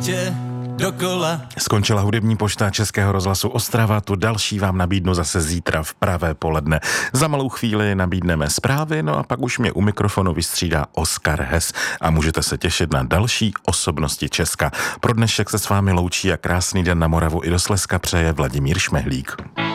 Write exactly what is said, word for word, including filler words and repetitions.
světě dokola. Skončila hudební pošta Českého rozhlasu Ostrava, tu další vám nabídnu zase zítra v pravé poledne. Za malou chvíli nabídneme zprávy, no a pak už mě u mikrofonu vystřídá Oskar Hes a můžete se těšit na další osobnosti Česka. Pro dnešek se s vámi loučí a krásný den na Moravu i do Slezska přeje Vladimír Šmehlík.